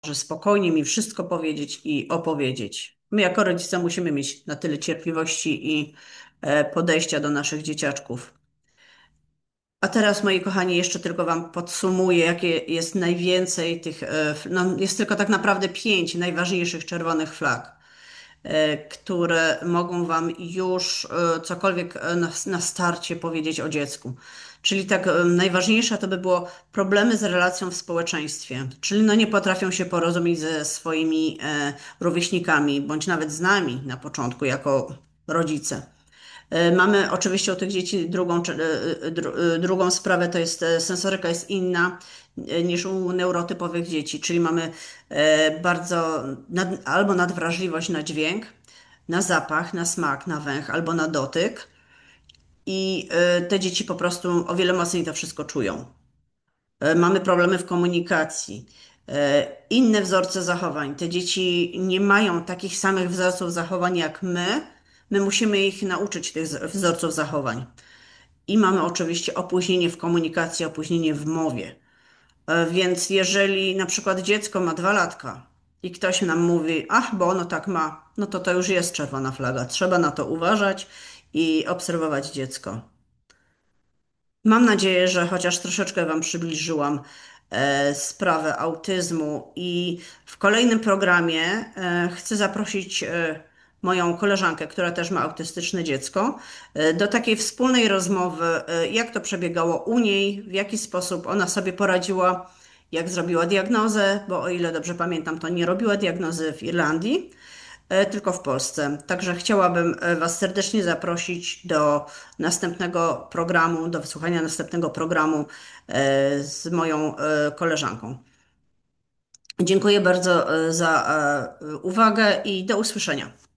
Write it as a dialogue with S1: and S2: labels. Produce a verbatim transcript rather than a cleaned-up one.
S1: może spokojnie mi wszystko powiedzieć i opowiedzieć. My jako rodzice musimy mieć na tyle cierpliwości i e, podejścia do naszych dzieciaczków. A teraz, moi kochani, jeszcze tylko Wam podsumuję, jakie jest najwięcej tych, e, no jest tylko tak naprawdę pięć najważniejszych czerwonych flag, e, które mogą Wam już e, cokolwiek e, na, na starcie powiedzieć o dziecku. Czyli tak e, najważniejsze to by było problemy z relacją w społeczeństwie, czyli no nie potrafią się porozumieć ze swoimi e, rówieśnikami, bądź nawet z nami na początku jako rodzice. E, Mamy oczywiście u tych dzieci drugą, czy- e, e, dru- e, drugą sprawę, to jest e, sensoryka jest inna e, niż u neurotypowych dzieci, czyli mamy e, bardzo nad, albo nadwrażliwość na dźwięk, na zapach, na smak, na węch albo na dotyk i e, te dzieci po prostu o wiele mocniej to wszystko czują. E, Mamy problemy w komunikacji, e, inne wzorce zachowań. Te dzieci nie mają takich samych wzorców zachowań jak my. My musimy ich nauczyć tych z- wzorców zachowań. I mamy oczywiście opóźnienie w komunikacji, opóźnienie w mowie. E, Więc jeżeli na przykład dziecko ma dwa latka i ktoś nam mówi, ach, bo ono tak ma, no to to już jest czerwona flaga. Trzeba na to uważać i obserwować dziecko. Mam nadzieję, że chociaż troszeczkę Wam przybliżyłam e, sprawę autyzmu i w kolejnym programie e, chcę zaprosić e, moją koleżankę, która też ma autystyczne dziecko, e, do takiej wspólnej rozmowy, e, jak to przebiegało u niej, w jaki sposób ona sobie poradziła, jak zrobiła diagnozę, bo o ile dobrze pamiętam, to nie robiła diagnozy w Irlandii, e, tylko w Polsce. Także chciałabym e, Was serdecznie zaprosić do następnego programu, do wysłuchania następnego programu e, z moją e, koleżanką. Dziękuję bardzo e, za e, uwagę i do usłyszenia.